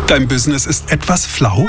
Dein Business ist etwas flau?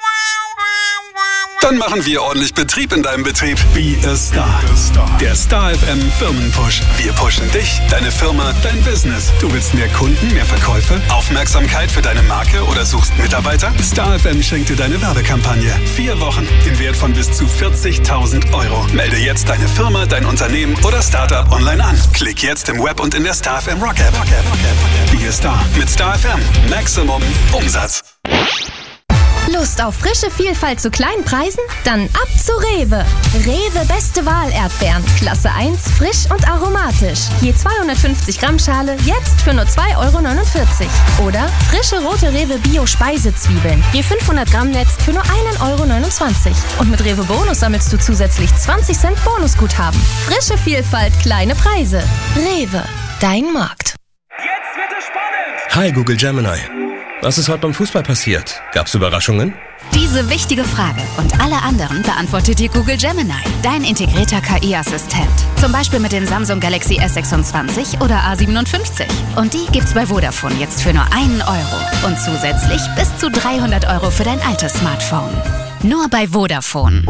Dann machen wir ordentlich Betrieb in deinem Betrieb. Be a Star. Der Star FM Firmenpush. Wir pushen dich, deine Firma, dein Business. Du willst mehr Kunden, mehr Verkäufe, Aufmerksamkeit für deine Marke oder suchst Mitarbeiter? Star FM schenkt dir deine Werbekampagne. 4 Wochen im Wert von bis zu 40.000 Euro. Melde jetzt deine Firma, dein Unternehmen oder Startup online an. Klick jetzt im Web und in der Star FM Rock App. Be a Star mit Star FM. Maximum Umsatz. Lust auf frische Vielfalt zu kleinen Preisen? Dann ab zu Rewe. Rewe Beste Wahl Erdbeeren. Klasse 1, frisch und aromatisch. Je 250 Gramm Schale, jetzt für nur 2,49 Euro. Oder frische rote Rewe Bio Speisezwiebeln. Je 500 Gramm Netz für nur 1,29 Euro. Und mit Rewe Bonus sammelst du zusätzlich 20 Cent Bonusguthaben. Frische Vielfalt, kleine Preise. Rewe, dein Markt. Jetzt wird es spannend! Hi Google Gemini. Was ist heute beim Fußball passiert? Gab's Überraschungen? Diese wichtige Frage und alle anderen beantwortet dir Google Gemini, dein integrierter KI-Assistent. Zum Beispiel mit den Samsung Galaxy S26 oder A57. Und die gibt's bei Vodafone jetzt für nur 1 Euro. Und zusätzlich bis zu 300 Euro für dein altes Smartphone. Nur bei Vodafone.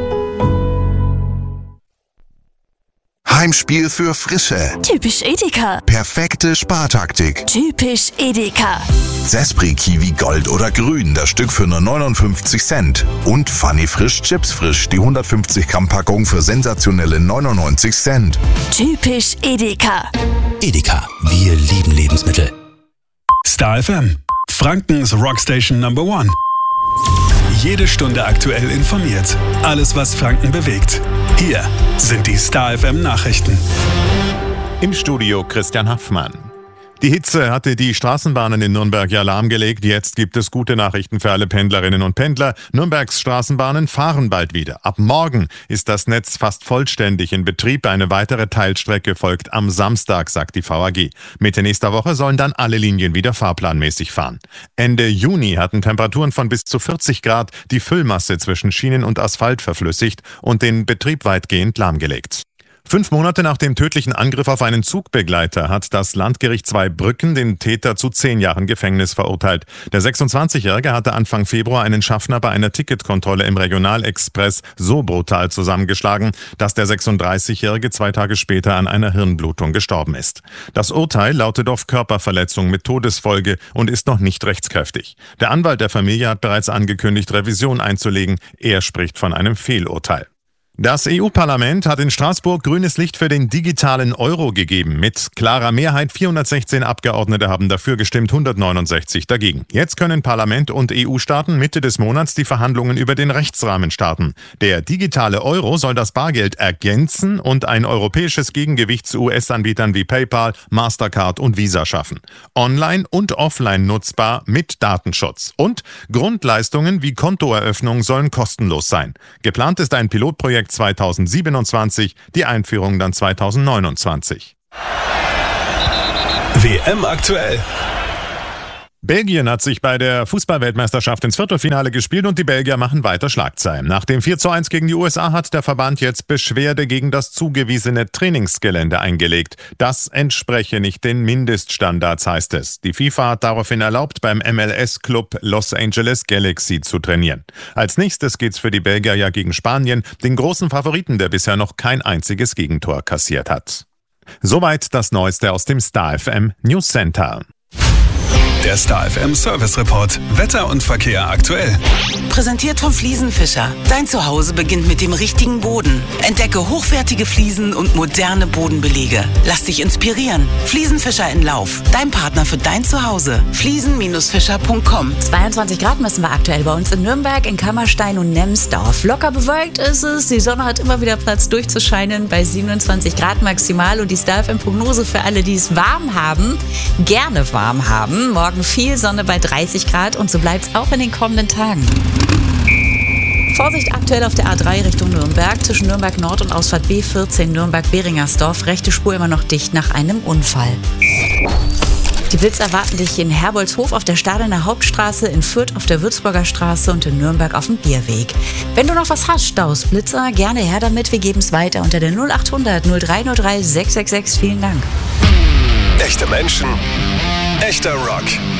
Heimspiel für Frische. Typisch Edeka. Perfekte Spartaktik. Typisch Edeka. Zespri Kiwi Gold oder Grün, das Stück für nur 59 Cent. Und Funny Frisch Chips Frisch, die 150 Gramm Packung für sensationelle 99 Cent. Typisch Edeka. Edeka, wir lieben Lebensmittel. Star FM, Frankens Rockstation Number 1. Jede Stunde aktuell informiert. Alles, was Franken bewegt. Hier sind die Star FM Nachrichten. Im Studio Christian Haffmann. Die Hitze hatte die Straßenbahnen in Nürnberg ja lahmgelegt. Jetzt gibt es gute Nachrichten für alle Pendlerinnen und Pendler. Nürnbergs Straßenbahnen fahren bald wieder. Ab morgen ist das Netz fast vollständig in Betrieb. Eine weitere Teilstrecke folgt am Samstag, sagt die VAG. Mitte nächster Woche sollen dann alle Linien wieder fahrplanmäßig fahren. Ende Juni hatten Temperaturen von bis zu 40 Grad die Füllmasse zwischen Schienen und Asphalt verflüssigt und den Betrieb weitgehend lahmgelegt. 5 Monate nach dem tödlichen Angriff auf einen Zugbegleiter hat das Landgericht Zweibrücken den Täter zu 10 Jahren Gefängnis verurteilt. Der 26-Jährige hatte Anfang Februar einen Schaffner bei einer Ticketkontrolle im Regionalexpress so brutal zusammengeschlagen, dass der 36-Jährige 2 Tage später an einer Hirnblutung gestorben ist. Das Urteil lautet auf Körperverletzung mit Todesfolge und ist noch nicht rechtskräftig. Der Anwalt der Familie hat bereits angekündigt, Revision einzulegen. Er spricht von einem Fehlurteil. Das EU-Parlament hat in Straßburg grünes Licht für den digitalen Euro gegeben. Mit klarer Mehrheit 416 Abgeordnete haben dafür gestimmt, 169 dagegen. Jetzt können Parlament und EU-Staaten Mitte des Monats die Verhandlungen über den Rechtsrahmen starten. Der digitale Euro soll das Bargeld ergänzen und ein europäisches Gegengewicht zu US-Anbietern wie PayPal, Mastercard und Visa schaffen. Online und offline nutzbar mit Datenschutz. Und Grundleistungen wie Kontoeröffnung sollen kostenlos sein. Geplant ist ein Pilotprojekt 2027, die Einführung dann 2029. WM aktuell. Belgien hat sich bei der Fußball-Weltmeisterschaft ins Viertelfinale gespielt und die Belgier machen weiter Schlagzeilen. Nach dem 4:1 gegen die USA hat der Verband jetzt Beschwerde gegen das zugewiesene Trainingsgelände eingelegt. Das entspreche nicht den Mindeststandards, heißt es. Die FIFA hat daraufhin erlaubt, beim MLS-Club Los Angeles Galaxy zu trainieren. Als nächstes geht's für die Belgier ja gegen Spanien, den großen Favoriten, der bisher noch kein einziges Gegentor kassiert hat. Soweit das Neueste aus dem Star FM News Center. Der Star FM Service Report. Wetter und Verkehr aktuell. Präsentiert vom Fliesenfischer. Dein Zuhause beginnt mit dem richtigen Boden. Entdecke hochwertige Fliesen und moderne Bodenbelege. Lass dich inspirieren. Fliesenfischer in Lauf. Dein Partner für dein Zuhause. Fliesen-fischer.com. 22 Grad messen wir aktuell bei uns in Nürnberg, in Kammerstein und Nemsdorf. Locker bewölkt ist es. Die Sonne hat immer wieder Platz durchzuscheinen bei 27 Grad maximal. Und die Star FM-Prognose für alle, die es warm haben, gerne warm haben. Morgen viel Sonne bei 30 Grad und so bleibt es auch in den kommenden Tagen. Vorsicht aktuell auf der A3 Richtung Nürnberg, zwischen Nürnberg Nord und Ausfahrt B14 Nürnberg-Beringersdorf. Rechte Spur immer noch dicht nach einem Unfall. Die Blitz erwarten dich in Herbolzhof auf der Stadener Hauptstraße, in Fürth auf der Würzburger Straße und in Nürnberg auf dem Bierweg. Wenn du noch was hast, Staus, Blitzer, gerne her damit. Wir geben es weiter unter der 0800 0303 666. Vielen Dank. Echte Menschen, echter Rock.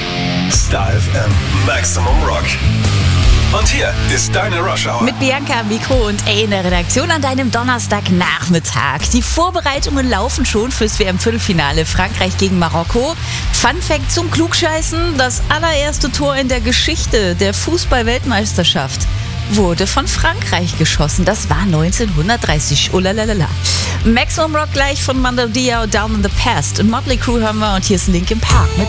Star FM Maximum Rock. Und hier ist deine Rush Hour. Mit Bianca am Mikro und in der Redaktion an deinem Donnerstagnachmittag. Die Vorbereitungen laufen schon fürs WM-Viertelfinale Frankreich gegen Marokko. Fun Fact zum Klugscheißen: Das allererste Tor in der Geschichte der Fußball-Weltmeisterschaft wurde von Frankreich geschossen. Das war 1930. Oh lalalala. Maximum Rock gleich von Mando Diao, Down in the Past. Und Motley Crue hören wir und hier ist Linkin Park mit